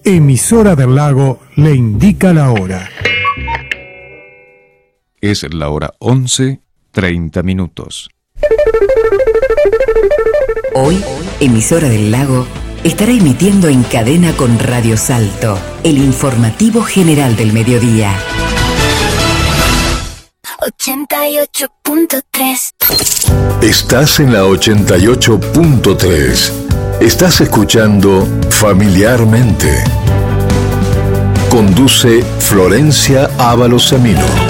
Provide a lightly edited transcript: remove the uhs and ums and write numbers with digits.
Emisora del Lago le indica la hora. Es la hora 11:30. Hoy, Emisora del Lago estará emitiendo en cadena con Radio Salto, el informativo general del mediodía. 88.3. Estás en la 88.3. Estás escuchando Familiarmente. Conduce Florencia Ábalos Semino.